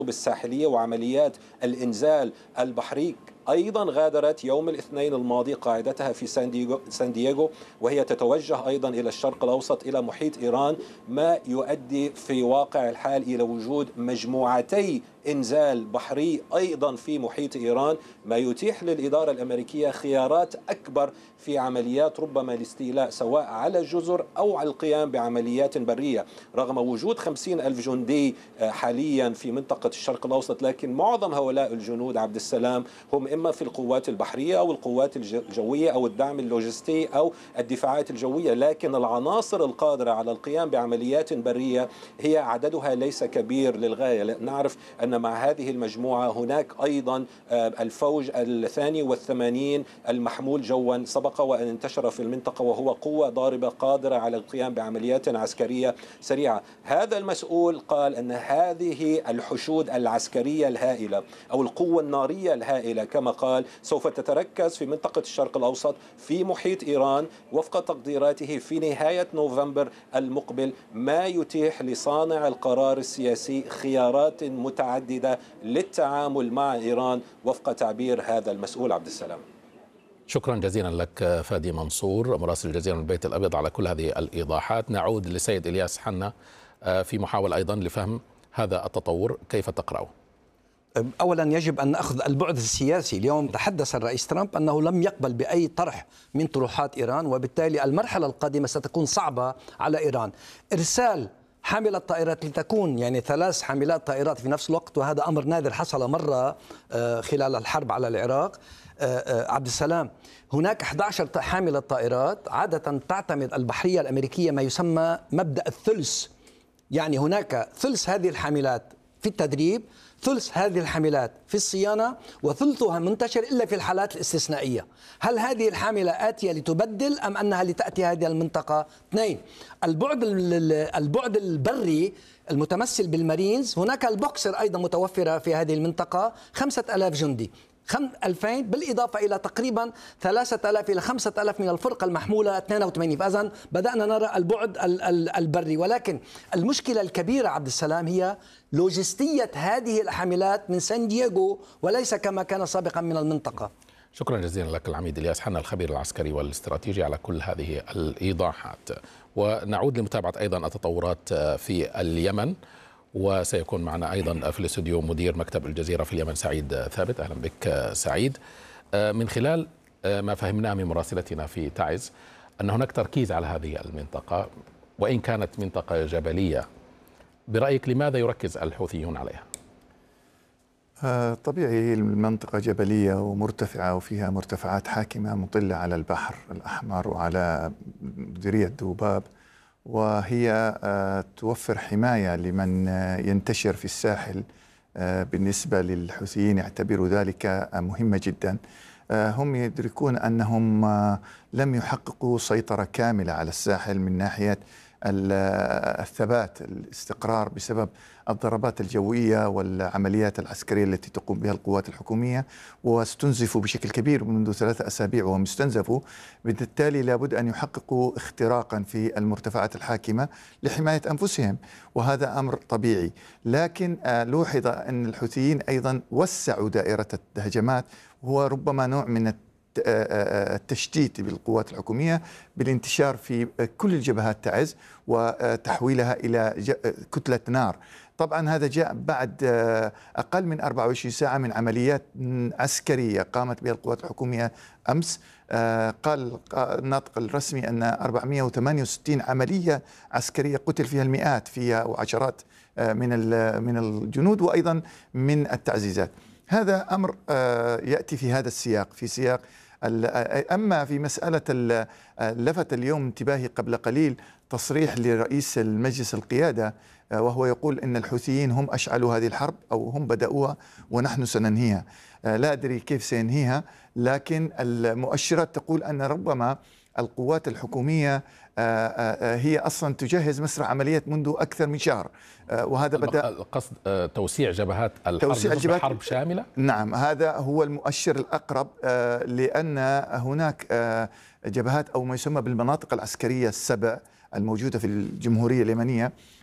الساحلية وعمليات الإنزال البحري أيضا غادرت يوم الاثنين الماضي قاعدتها في سان دييغو، وهي تتوجه أيضا إلى الشرق الأوسط إلى محيط إيران، ما يؤدي في واقع الحال إلى وجود مجموعتي إنزال بحري أيضا في محيط إيران، ما يتيح للإدارة الأمريكية خيارات أكبر في عمليات ربما الاستيلاء سواء على الجزر أو على القيام بعمليات برية، رغم وجود 50 ألف جندي حاليا في منطقة الشرق الأوسط. لكن معظم هؤلاء الجنود عبد السلام هم إما في القوات البحرية أو القوات الجوية أو الدعم اللوجستي أو الدفاعات الجوية، لكن العناصر القادرة على القيام بعمليات برية هي عددها ليس كبير للغاية. نعرف أن مع هذه المجموعة هناك أيضا الفوج 82 المحمول جوا سبق وأن انتشر في المنطقة، وهو قوة ضاربة قادرة على القيام بعمليات عسكرية سريعة. هذا المسؤول قال أن هذه الحشود العسكرية الهائلة أو القوة النارية الهائلة كما قال سوف تتركز في منطقة الشرق الأوسط في محيط إيران وفق تقديراته في نهاية نوفمبر المقبل، ما يتيح لصانع القرار السياسي خيارات متعددة للتعامل مع إيران وفق تعبير هذا المسؤول عبد السلام. شكرا جزيلا لك فادي منصور مراسل الجزيرة من البيت الأبيض على كل هذه الإيضاحات. نعود لسيد إلياس حنا في محاولة أيضا لفهم هذا التطور، كيف تقرأه؟ أولا يجب أن نأخذ البعد السياسي. اليوم تحدث الرئيس ترامب أنه لم يقبل بأي طرح من طروحات إيران، وبالتالي المرحلة القادمة ستكون صعبة على إيران. إرسال حاملة طائرات لتكون يعني 3 حاملات طائرات في نفس الوقت، وهذا أمر نادر حصل مرة خلال الحرب على العراق. عبد السلام، هناك 11 حاملة طائرات، عادة تعتمد البحرية الأمريكية ما يسمى مبدأ الثلث، يعني هناك ثلث هذه الحاملات في التدريب، ثلث هذه الحاملات في الصيانة، وثلثها منتشر إلا في الحالات الاستثنائية. هل هذه الحاملة آتية لتبدل أم أنها لتأتي هذه المنطقة؟ 2. البعد البري المتمثل بالمارينز، هناك البوكسر أيضا متوفرة في هذه المنطقة، 5000 جندي، 2000 بالإضافة إلى تقريبا 3000 إلى 5000 من الفرقة المحمولة 82. فإذن بدأنا نرى البعد البري، ولكن المشكلة الكبيرة عبد السلام هي لوجستية هذه الحاملات من سان دييغو وليس كما كان سابقا من المنطقة. شكرا جزيلا لك العميد إلياس حنا الخبير العسكري والاستراتيجي على كل هذه الإيضاحات. ونعود لمتابعة أيضا التطورات في اليمن، وسيكون معنا أيضا في الاستوديو مدير مكتب الجزيرة في اليمن سعيد ثابت. أهلا بك سعيد. من خلال ما فهمناه من مراسلتنا في تعز أن هناك تركيز على هذه المنطقة وإن كانت منطقة جبلية، برأيك لماذا يركز الحوثيون عليها؟ طبيعي المنطقة جبلية ومرتفعة وفيها مرتفعات حاكمة مطلة على البحر الأحمر وعلى مديرية دوباب، وهي توفر حماية لمن ينتشر في الساحل. بالنسبة للحوثيين يعتبروا ذلك مهمة جدا. هم يدركون أنهم لم يحققوا سيطرة كاملة على الساحل من ناحية الثبات الاستقرار بسبب الضربات الجوية والعمليات العسكرية التي تقوم بها القوات الحكومية، واستنزفوا بشكل كبير منذ 3 أسابيع وهم استنزفوا. بالتالي لابد أن يحققوا اختراقا في المرتفعات الحاكمة لحماية أنفسهم، وهذا أمر طبيعي. لكن لوحظ أن الحوثيين أيضا وسعوا دائرة الهجمات، وهو ربما نوع من التشتيت بالقوات الحكومية بالانتشار في كل الجبهات تعز وتحويلها إلى كتلة نار. طبعا هذا جاء بعد أقل من 24 ساعة من عمليات عسكرية قامت بها القوات الحكومية أمس. قال الناطق الرسمي أن 468 عملية عسكرية قتل فيها المئات، فيها وعشرات من الجنود وأيضا من التعزيزات. هذا أمر يأتي في هذا السياق، في سياق. أما في مسألة لفت اليوم انتباهي قبل قليل تصريح لرئيس المجلس القيادة، وهو يقول إن الحوثيين هم أشعلوا هذه الحرب أو هم بدأوها ونحن سننهيها. لا أدري كيف سينهيها، لكن المؤشرات تقول أن ربما القوات الحكومية هي أصلا تجهز مسرح عمليات منذ أكثر من شهر، وهذا بدأ القصد توسيع جبهات الحرب، حرب شاملة. نعم، هذا هو المؤشر الأقرب، لأن هناك جبهات أو ما يسمى بالمناطق العسكرية السبع الموجودة في الجمهورية اليمنية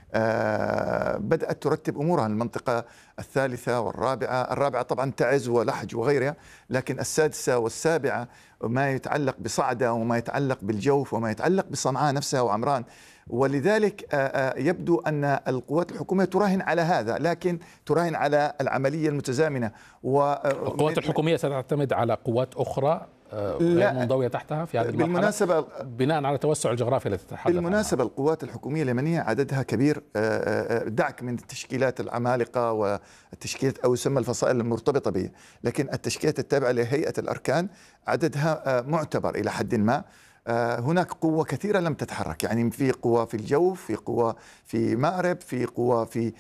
بدأت ترتب أمورها. المنطقة الثالثة والرابعة، الرابعة طبعا تعز ولحج وغيرها، لكن السادسة والسابعة ما يتعلق بصعدة وما يتعلق بالجوف وما يتعلق بصنعاء نفسها وعمران. ولذلك يبدو أن القوات الحكومية تراهن على هذا، لكن تراهن على العملية المتزامنة. القوات الحكومية ستعتمد على قوات أخرى غير منضوية تحتها في هذه المرحلة بالمناسبة بناء على التوسع الجغرافي التي تتحدث بالمناسبة عنها. القوات الحكومية اليمنية عددها كبير، دعك من التشكيلات العمالقة والتشكيلات أو يسمى الفصائل المرتبطة به، لكن التشكيلات التابعة لهيئة الأركان عددها معتبر إلى حد ما. هناك قوة كثيرة لم تتحرك، يعني في قوة في الجوف، في قوة في مأرب، في قوة في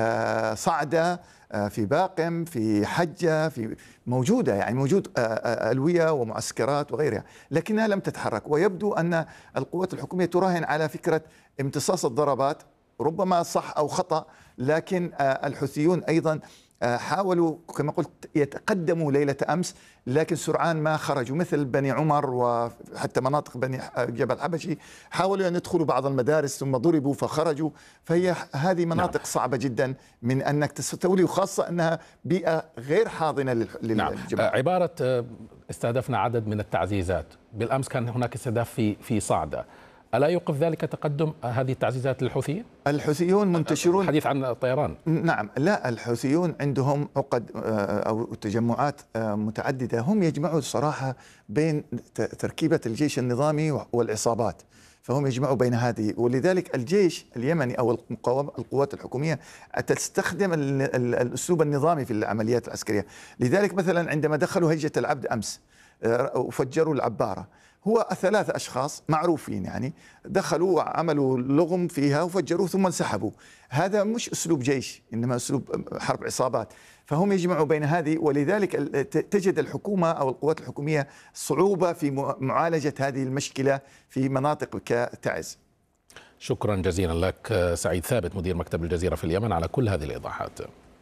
صعدة، في باقم، في حجة، في موجودة، يعني موجود ألوية ومعسكرات وغيرها، لكنها لم تتحرك. ويبدو أن القوات الحكومية تراهن على فكرة امتصاص الضربات، ربما صح أو خطأ، لكن الحوثيون أيضا حاولوا كما قلت يتقدموا ليلة أمس، لكن سرعان ما خرجوا، مثل بني عمر وحتى مناطق بني جبل حبشي حاولوا أن يدخلوا بعض المدارس ثم ضربوا فخرجوا. فهي هذه مناطق صعبة جدا من أنك تستولي، وخاصة أنها بيئة غير حاضنة للجماعة. عبارة استهدفنا عدد من التعزيزات، بالأمس كان هناك استهداف في صعدة، ألا يوقف ذلك تقدم هذه التعزيزات للحوثيين؟ الحوثيون منتشرون، الحديث عن الطيران. نعم، لا، الحوثيون عندهم عقد أو تجمعات متعددة، هم يجمعوا الصراحة بين تركيبة الجيش النظامي والعصابات، فهم يجمعوا بين هذه. ولذلك الجيش اليمني أو القوات الحكومية تستخدم الأسلوب النظامي في العمليات العسكرية. لذلك مثلا عندما دخلوا هجة العبد أمس وفجروا العبارة، هو 3 أشخاص معروفين يعني دخلوا وعملوا لغم فيها وفجروا ثم انسحبوا. هذا مش أسلوب جيش، إنما أسلوب حرب عصابات. فهم يجمعوا بين هذه، ولذلك تجد الحكومة أو القوات الحكومية صعوبة في معالجة هذه المشكلة في مناطق كتعز. شكرا جزيلا لك سعيد ثابت، مدير مكتب الجزيرة في اليمن، على كل هذه الإيضاحات.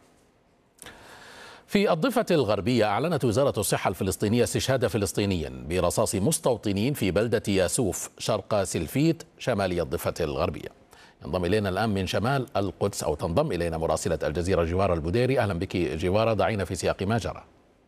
في الضفة الغربية أعلنت وزارة الصحة الفلسطينية استشهاد فلسطيني برصاص مستوطنين في بلدة ياسوف شرق سلفيت شمالي الضفة الغربية. ينضم إلينا الآن من شمال القدس، أو تنضم إلينا مراسلة الجزيرة جوارة البديري. أهلا بك جوارة، ضعينا في سياق ما جرى.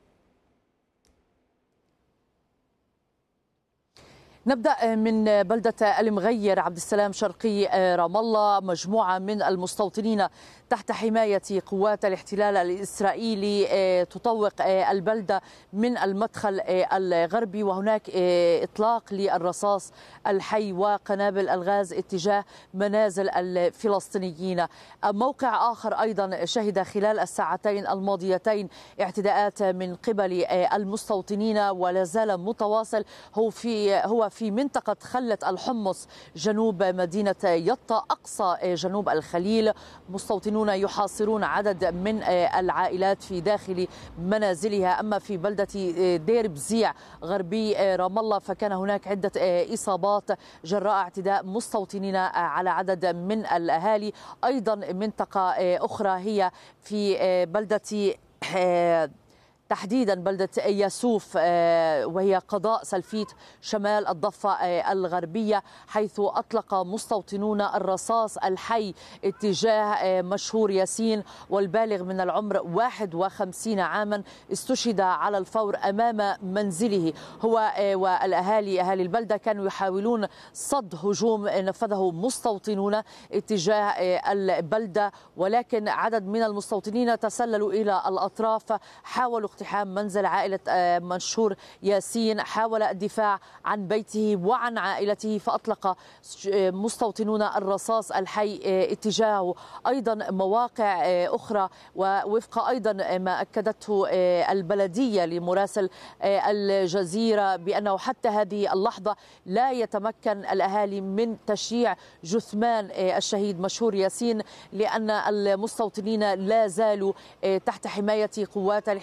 نبدأ من بلدة المغير عبد السلام شرقي رام الله. مجموعة من المستوطنين تحت حماية قوات الاحتلال الإسرائيلي تطوق البلدة من المدخل الغربي، وهناك إطلاق للرصاص الحي وقنابل الغاز اتجاه منازل الفلسطينيين. موقع آخر أيضا شهد خلال الساعتين الماضيتين اعتداءات من قبل المستوطنين ولا زال متواصل، هو في منطقة خلة الحمص جنوب مدينة يطا أقصى جنوب الخليل. مستوطنون يحاصرون عدد من العائلات في داخل منازلها. أما في بلدة دير بزيع غربي رام الله فكان هناك عدة إصابات جراء اعتداء مستوطنين على عدد من الأهالي. أيضا منطقة أخرى هي في بلدة تحديدا بلدة ياسوف وهي قضاء سلفيت شمال الضفة الغربية، حيث أطلق مستوطنون الرصاص الحي اتجاه مشهور ياسين والبالغ من العمر 51 عاما، استشهد على الفور أمام منزله. هو والأهالي أهالي البلدة كانوا يحاولون صد هجوم نفذه مستوطنون اتجاه البلدة، ولكن عدد من المستوطنين تسللوا إلى الأطراف، حاولوا اقتحام منزل عائلة منشور ياسين، حاول الدفاع عن بيته وعن عائلته، فأطلق مستوطنون الرصاص الحي اتجاهه. أيضا مواقع أخرى، ووفق أيضا ما أكدته البلدية لمراسل الجزيرة بأنه حتى هذه اللحظة لا يتمكن الأهالي من تشييع جثمان الشهيد مشهور ياسين، لأن المستوطنين لا زالوا تحت حماية قوات الاحتلال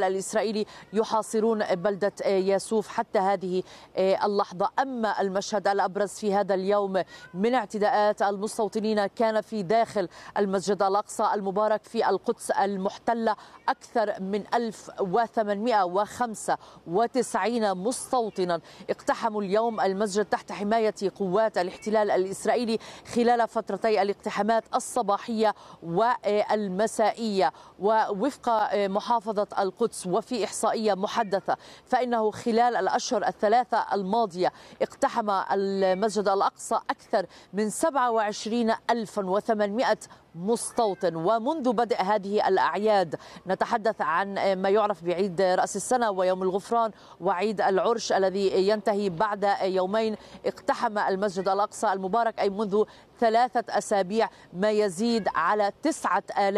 الإسرائيلي يحاصرون بلدة ياسوف حتى هذه اللحظة. أما المشهد الأبرز في هذا اليوم من اعتداءات المستوطنين كان في داخل المسجد الأقصى المبارك في القدس المحتلة. أكثر من 1895 مستوطنا اقتحموا اليوم المسجد تحت حماية قوات الاحتلال الإسرائيلي خلال فترتي الاقتحامات الصباحية والمسائية. ووفق محافظة القدس وفي إحصائية محدثة فإنه خلال الأشهر الثلاثة الماضية اقتحم المسجد الأقصى أكثر من 27,800 مستوطن. ومنذ بدء هذه الأعياد نتحدث عن ما يعرف بعيد رأس السنة ويوم الغفران وعيد العرش الذي ينتهي بعد يومين، اقتحم المسجد الأقصى المبارك أي منذ 3 أسابيع ما يزيد على 9,000